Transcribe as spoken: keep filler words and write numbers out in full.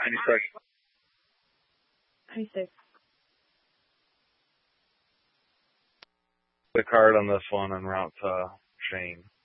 ninety-six. ninety-six. The card on this one en route to Shane.